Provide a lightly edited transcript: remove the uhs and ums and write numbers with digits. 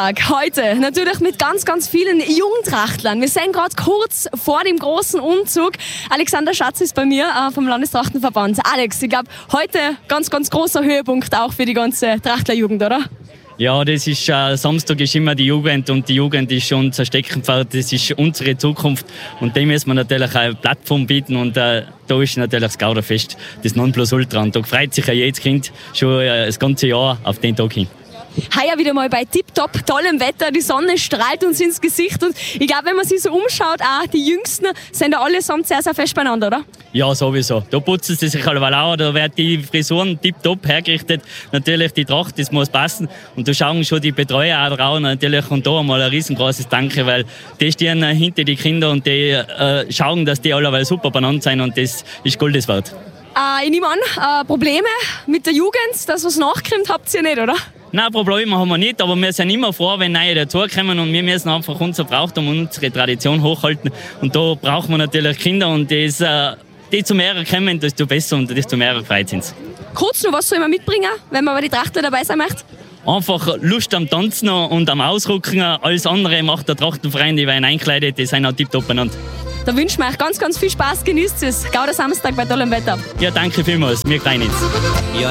Samstag, heute, natürlich mit ganz, ganz vielen Jugendtrachtlern. Wir sind gerade kurz vor dem großen Umzug. Alexander Schatz ist bei mir vom Landestrachtenverband. Alex, ich glaube, heute ganz, ganz großer Höhepunkt auch für die ganze Trachtlerjugend, oder? Ja, das ist Samstag ist immer die Jugend und die Jugend ist schon unser Steckenpferd, das ist unsere Zukunft und dem müssen wir natürlich eine Plattform bieten und da ist natürlich das Gauderfest das Nonplusultra und da freut sich ja jedes Kind schon das ganze Jahr auf den Tag hin. Heuer wieder mal bei tipptopp tollem Wetter, die Sonne strahlt uns ins Gesicht und ich glaube, wenn man sich so umschaut, auch die Jüngsten sind da allesamt sehr, sehr fest beieinander, oder? Ja, sowieso. Da putzen sie sich alle auch, da werden die Frisuren tipptopp hergerichtet. Natürlich die Tracht, das muss passen und da schauen schon die Betreuer auch drauf natürlich und da einmal ein riesengroßes Danke, weil die stehen hinter die Kinder und die schauen, dass die alle super beieinander sind und das ist Goldes wert. Ich nehme an, Probleme mit der Jugend, das was nachkommt, habt ihr nicht, oder? Nein, Probleme haben wir nicht, aber wir sind immer froh, wenn neue dazukommen und wir müssen einfach unser Brauchtum und unsere Tradition hochhalten und da brauchen wir natürlich Kinder und das, die zu mehr kommen, desto besser und desto mehr freut sind. Kurz noch, was soll man mitbringen, wenn man bei den Trachtler dabei sein möchte? Einfach Lust am Tanzen und am Ausrücken. Alles andere macht der Trachtenverein, die werden einkleidet, die sind auch tipptopp benannt. Da wünschen wir euch ganz, ganz viel Spaß, genießt es. Gauder Samstag bei tollem Wetter. Ja, danke vielmals, wir freuen uns. Ja.